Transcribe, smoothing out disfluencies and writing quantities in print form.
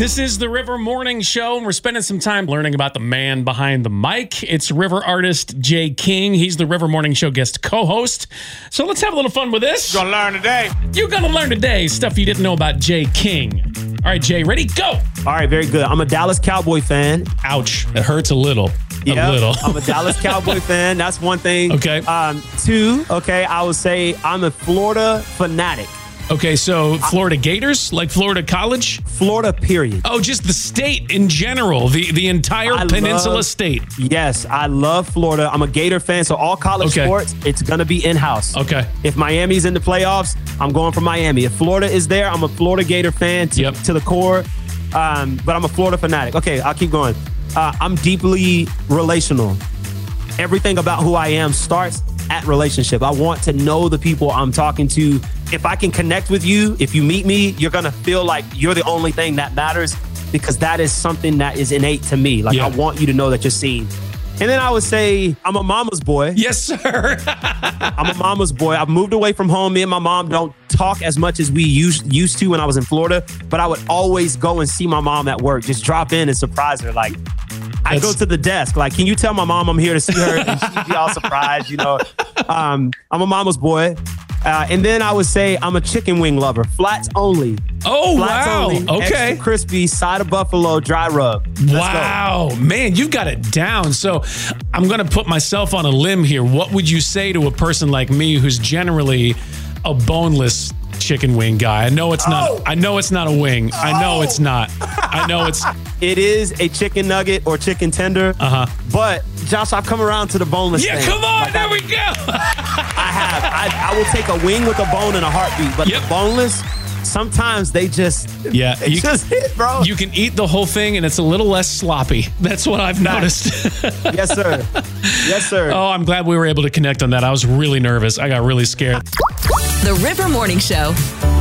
This is the River Morning Show, and we're spending some time learning about the man behind the mic. It's River artist Jay King. He's the River Morning Show guest co-host. So let's have a little fun with this. You're gonna learn today. You're gonna learn today stuff you didn't know about Jay King. All right, Jay, ready? Go! All right, very good. I'm a Dallas Cowboy fan. Ouch. It hurts a little. Yeah, A little. I'm a Dallas Cowboy fan. That's one thing. Okay. Two, I would say I'm a Florida fanatic. Okay, so Florida Gators? Like Florida College? Florida, period. Oh, just the state in general, the entire peninsula state. Yes, I love Florida. I'm a Gator fan, so all college sports, it's going to be in-house. Okay. If Miami's in the playoffs, I'm going for Miami. If Florida is there, I'm a Florida Gator fan to the core, but I'm a Florida fanatic. Okay, I'll keep going. I'm deeply relational. Everything about who I am starts at relationship. I want to know the people I'm talking to. If I can connect with you, if you meet me, you're going to feel like you're the only thing that matters, because that is something that is innate to me. Like, I want you to know that you're seen. And then I would say I'm a mama's boy. Yes, sir. I'm a mama's boy. I've moved away from home. Me and my mom don't talk as much as we used to when I was in Florida, but I would always go and see my mom at work, just drop in and surprise her. Like, I go to the desk, like, can you tell my mom I'm here to see her? And she'd be all surprised, you know. I'm a mama's boy. And then I would say I'm a chicken wing lover. Flats only. Oh, Flats wow. only, Okay. Extra crispy, side of buffalo, dry rub. Wow. Man, you got it down. So I'm going to put myself on a limb here. What would you say to a person like me who's generally a boneless chicken wing guy? I know it's not. I know it's not a wing. I know it's not. I know it's. It is a chicken nugget or chicken tender. But Josh, I've come around to the boneless thing. Come on, like there we go. I will take a wing with a bone and a heartbeat, but the boneless, sometimes they just just hit, bro. You can eat the whole thing and it's a little less sloppy. That's what I've noticed. Yes, sir. Yes, sir. Oh, I'm glad we were able to connect on that. I was really nervous. I got really scared. The River Morning Show.